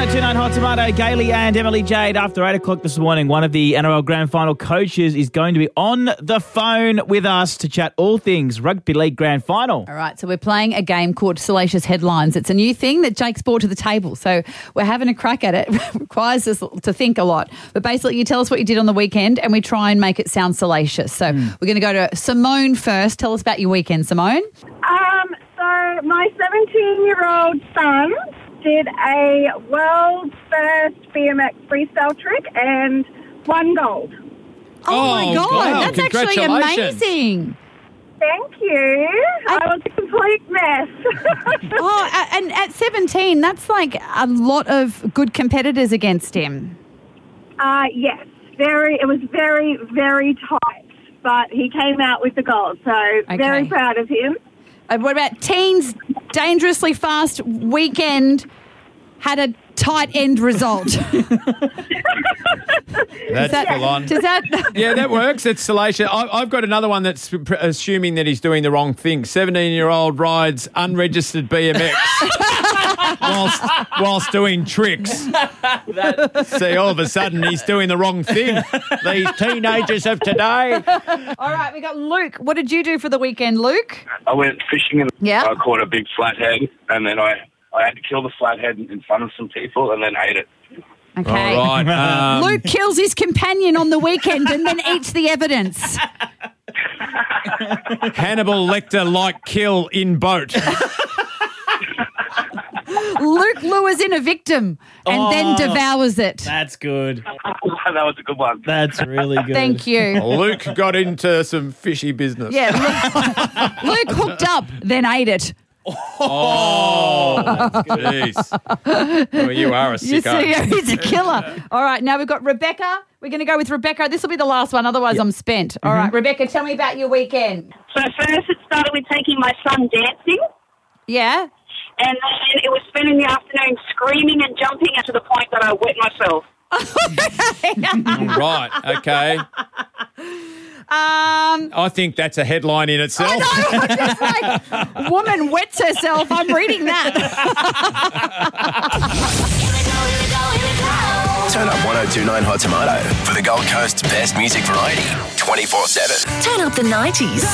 1029 Hot Tomato, Gailey and Emily Jade. After 8 o'clock this morning, one of the NRL Grand Final coaches is going to be on the phone with us to chat all things Rugby League Grand Final. All right, so we're playing a game called Salacious Headlines. It's a new thing that Jake's brought to the table, so we're having a crack at it. It requires us to think a lot. But basically, you tell us what you did on the weekend and we try and make it sound salacious. So we're going to go to Simone first. Tell us about your weekend, Simone. So my 17-year-old son did a world's first BMX freestyle trick and won gold. Oh my God, wow, that's actually congratulations. amazing. Thank you. I was a complete mess. Oh, and at 17, that's like a lot of good competitors against him. Yes, it was very, very tight, but he came out with the gold, so very proud of him. What about teens? Dangerously fast weekend had a tight end result. That's full on. Does that? Yeah, that works. It's salacious. I've got another one that's assuming that he's doing the wrong thing. 17-year-old rides unregistered BMX whilst doing tricks. See, all of a sudden he's doing the wrong thing. These teenagers of today. All right, we got Luke. What did you do for the weekend, Luke? I went fishing and Yeah. I caught a big flathead, and then I had to kill the flathead in front of some people and then ate it. Okay. All right. Luke kills his companion on the weekend and then eats the evidence. Hannibal Lecter-like kill in boat. Luke lures in a victim and then devours it. That's good. That was a good one. That's really good. Thank you. Luke got into some fishy business. Yeah, Luke hooked up, then ate it. Oh, jeez. Well, you are a You sicko. see, he's a killer. All right, now we've got Rebecca. We're going to go with Rebecca. This will be the last one, otherwise I'm spent. All right, Rebecca, tell me about your weekend. So first it started with taking my son dancing, Yeah? and then it was spending the afternoon screaming and jumping to the point that I wet myself. Right, okay. I think that's a headline in itself. I'm just like, woman wets herself. I'm reading that. Turn up 1029 Hot Tomato for the Gold Coast's best music variety 24/7. Turn up the 90s.